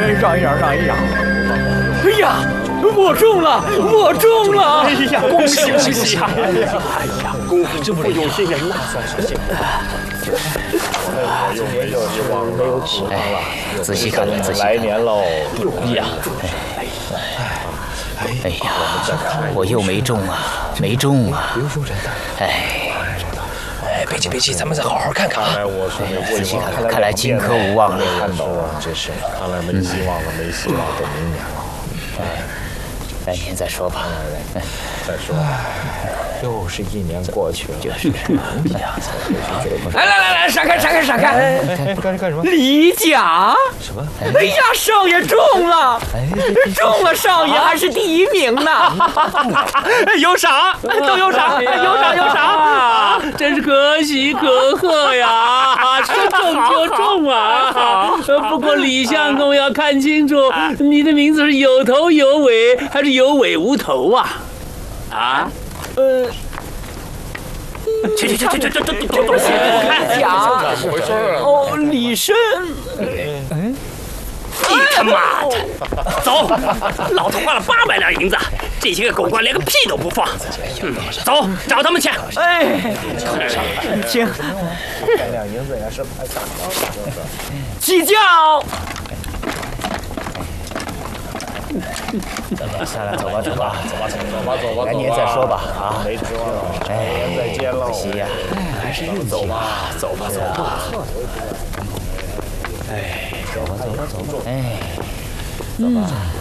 让一让，让一让。哎呀，我中了，我中了！哎呀，恭喜恭喜！哎呀，功夫这么有心人呐！没有指望了。 仔细看看，仔细看。 来年喽！ 哎呀，哎呀，我又没中啊，没中啊！哎， 别急别急，咱们再好好看看啊！ 仔细看看，看来金科无望了。 看到啊，这是看来没希望了，没希望，等明年了。 来年再说吧。 再说，又是一年过去了。 就是，哎呀， 来，闪开！ 干什么？ 离甲？ 什么？ 哎呀，少爷中了！中了，少爷还是第1名呢！有赏，都有赏，有赏啊！ 真是可喜可贺呀！说中就中啊！不过李相公要看清楚，你的名字是有头有尾，还是有尾无头啊？啊？这东西李甲， 怎么回事啊？ 哦，李生。 你他妈的！走，老头花了800两银子，这些个狗官连个屁都不放。走，找他们去。 哎，请 3两银子也是拍大刀的。 起轿。 下来，走吧，来年再说吧。啊， 没指望了，来年再见喽。 可惜呀，还是运气吧。走吧。哎，走吧。哎，走吧。